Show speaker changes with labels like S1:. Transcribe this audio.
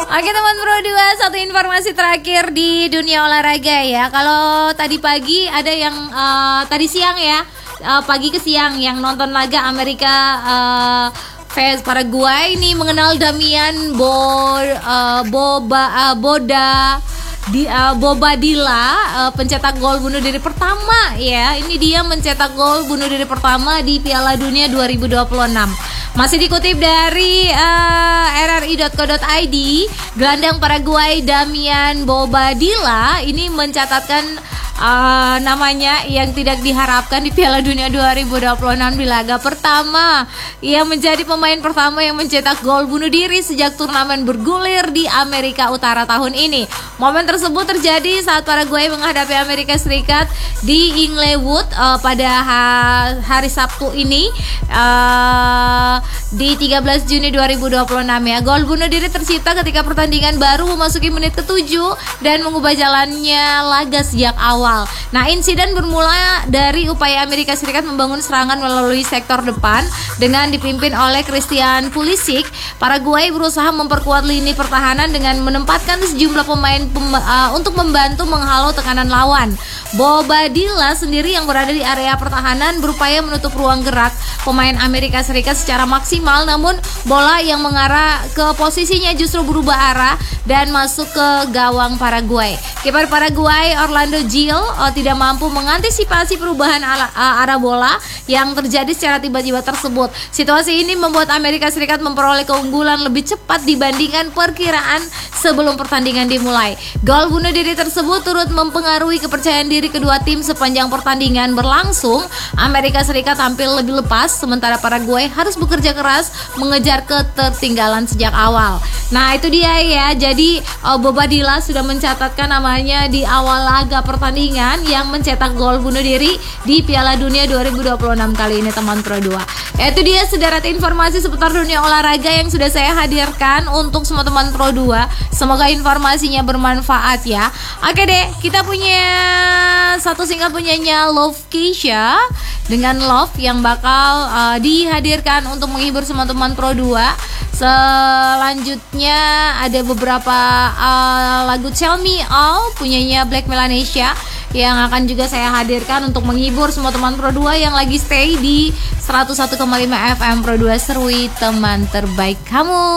S1: Oke teman Pro 2, satu informasi terakhir di dunia olahraga ya. Kalau tadi pagi ada yang tadi siang ya, pagi ke siang yang nonton laga Amerika vs Paraguay ini mengenal Damian Bobadilla, pencetak gol bunuh diri pertama ya. Ini dia mencetak gol bunuh diri pertama di Piala Dunia 2026. Masih dikutip dari rri.co.id, gelandang Paraguay Damian Bobadilla ini mencatatkan namanya yang tidak diharapkan di Piala Dunia 2026 di laga pertama. Ia menjadi pemain pertama yang mencetak gol bunuh diri sejak turnamen bergulir di Amerika Utara tahun ini. Momen tersebut terjadi saat Paraguay menghadapi Amerika Serikat di Inglewood pada hari Sabtu ini di 13 Juni 2026 ya. Gol bunuh diri tercipta ketika pertandingan baru memasuki menit ke-7 dan mengubah jalannya laga sejak awal. Nah, insiden bermula dari upaya Amerika Serikat membangun serangan melalui sektor depan dengan dipimpin oleh Christian Pulisic. Paraguay berusaha memperkuat lini pertahanan dengan menempatkan sejumlah pemain untuk membantu menghalau tekanan lawan. Bobadilla sendiri yang berada di area pertahanan berupaya menutup ruang gerak pemain Amerika Serikat secara maksimal, namun bola yang mengarah ke posisinya justru berubah arah dan masuk ke gawang Paraguay. Kiper Paraguay Orlando Gil tidak mampu mengantisipasi perubahan arah bola yang terjadi secara tiba-tiba tersebut. Situasi ini membuat Amerika Serikat memperoleh keunggulan lebih cepat dibandingkan perkiraan sebelum pertandingan dimulai. Gol bunuh diri tersebut turut mempengaruhi kepercayaan diri kedua tim sepanjang pertandingan berlangsung. Amerika Serikat tampil lebih lepas, sementara Paraguay harus bekerja keras mengejar ketertinggalan sejak awal. Nah, itu dia ya. Jadi Bobadilla sudah mencatatkan namanya di awal laga pertandingan yang mencetak gol bunuh diri di Piala Dunia 2026 kali ini teman Pro 2. Itu dia sederet informasi seputar dunia olahraga yang sudah saya hadirkan untuk semua teman Pro 2. Semoga informasinya bermanfaat ya. Oke deh, kita punya satu single punyanya Love Keisha dengan Love yang bakal dihadirkan untuk menghibur semua teman Pro 2. Selanjutnya ada beberapa lagu Tell Me All punyanya Black Melanesia yang akan juga saya hadirkan untuk menghibur semua teman Pro 2 yang lagi stay di 101,5 FM Pro 2 Serui, teman terbaik kamu.